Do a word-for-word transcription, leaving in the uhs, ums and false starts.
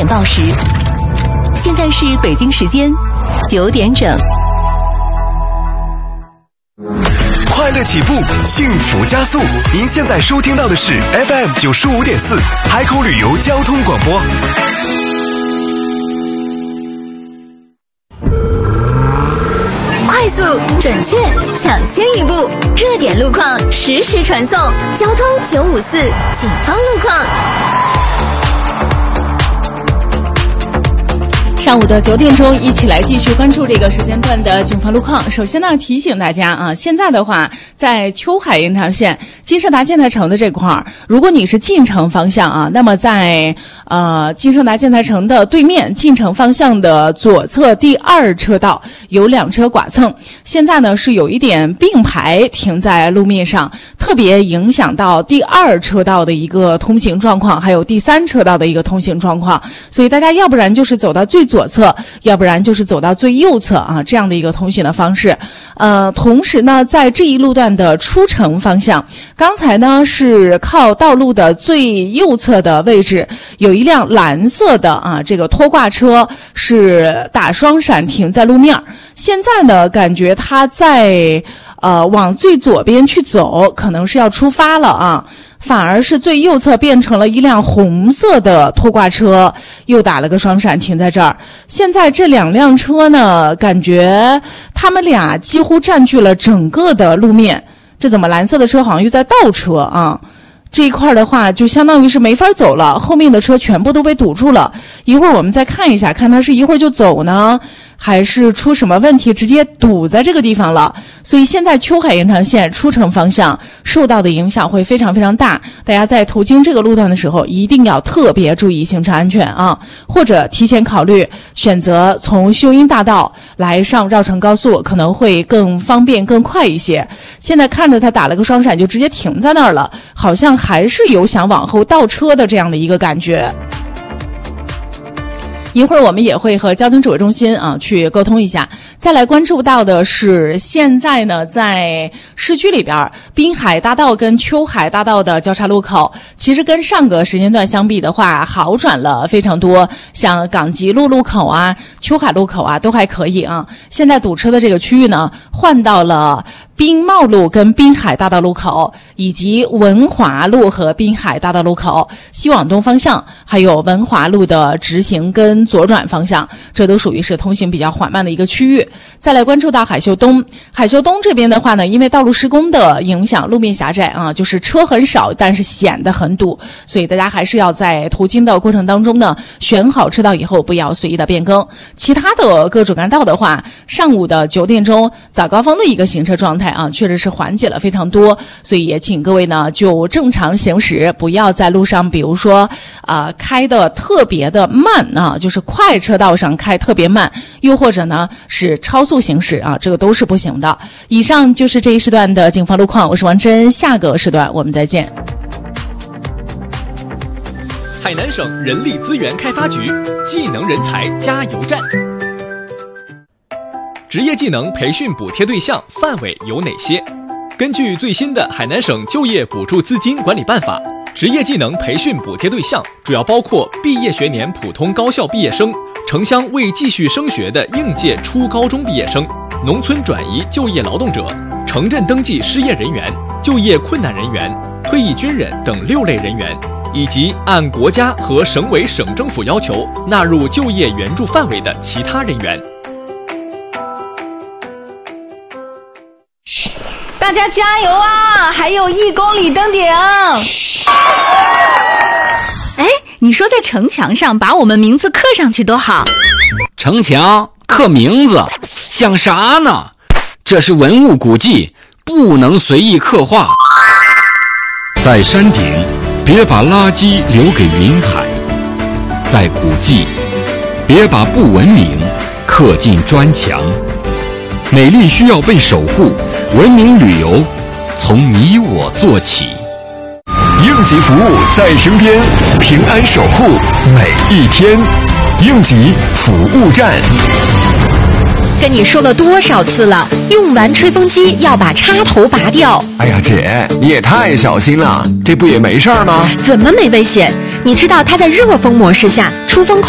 报时。现在是北京时间九点整。 快乐起步，幸福加速。您现在收听到的是 F M 九十五点四海口旅游交通广播。 快速、准确、抢先一步，热点路况实时传送。交通九五四警方路况。 上午的九点钟，一起来继续关注这个时间段的警方路况。首先呢，提醒大家啊，现在的话，在秋海延长线金盛达建材城的这块儿，如果你是进城方向啊，那么在呃金盛达建材城的对面进城方向的左侧第二车道有两车剐蹭，现在呢是有一点并排停在路面上，特别影响到第二车道的一个通行状况，还有第三车道的一个通行状况。所以大家要不然就是走到最左侧，要不然就是走到最右侧啊，这样的一个通行的方式。呃，同时呢，在这一路段的出城方向，刚才呢是靠道路的最右侧的位置，有一辆蓝色的啊这个拖挂车是打双闪停在路面。现在呢，感觉它在呃往最左边去走，可能是要出发了啊。反而是最右侧变成了一辆红色的拖挂车，又打了个双闪停在这儿。现在这两辆车呢，感觉他们俩几乎占据了整个的路面。这怎么蓝色的车好像又在倒车啊？这一块的话就相当于是没法走了，后面的车全部都被堵住了。一会儿我们再看一下，看它是一会儿就走呢，还是出什么问题直接堵在这个地方了。所以现在秋海延长线出城方向受到的影响会非常非常大，大家在途经这个路段的时候一定要特别注意行车安全啊，或者提前考虑选择从秀英大道来上绕城高速，可能会更方便更快一些。现在看着他打了个双闪就直接停在那儿了，好像还是有想往后倒车的这样的一个感觉。一会儿我们也会和交通指挥中心啊去沟通一下。再来关注到的是，现在呢在市区里边，滨海大道跟秋海大道的交叉路口，其实跟上个时间段相比的话，好转了非常多。像港吉路路口啊、秋海路口啊都还可以啊。现在堵车的这个区域呢，换到了滨茂路跟滨海大道路口，以及文华路和滨海大道路口西往东方向，还有文华路的直行跟左转方向，这都属于是通行比较缓慢的一个区域。再来关注到海秀东，海秀东这边的话呢，因为道路施工的影响，路面狭窄啊，就是车很少，但是显得很堵，所以大家还是要在途经的过程当中呢，选好车道以后不要随意的变更。其他的各主干道的话，上午的九点钟早高峰的一个行车状态啊，确实是缓解了非常多，所以也请各位呢就正常行驶，不要在路上比如说啊、呃、开的特别的慢啊，就是快车道上开特别慢，又或者呢是超速行驶啊，这个都是不行的。以上就是这一时段的警方路况，我是王真，下个时段我们再见。 海南省人力资源开发局技能人才加油站。职业技能培训补贴对象范围有哪些？根据最新的海南省就业补助资金管理办法，职业技能培训补贴对象主要包括毕业学年普通高校毕业生、城乡未继续升学的应届初高中毕业生、农村转移就业劳动者、城镇登记失业人员、就业困难人员、退役军人等六类人员，以及按国家和省委省政府要求纳入就业援助范围的其他人员。 大家加油啊！还有一公里登顶。哎，你说在城墙上把我们名字刻上去多好。 城墙刻名字像啥呢？这是文物古迹，不能随意刻画。 在山顶，别把垃圾留给云海；在古迹，别把不文明刻进砖墙。美丽需要被守护，文明旅游从你我做起。 应急服务在身边，平安守护每一天。应急服务站。 跟你说了多少次了，用完吹风机要把插头拔掉。 哎呀姐，你也太小心了，这不也没事儿吗？ 怎么没危险？你知道它在热风模式下出风口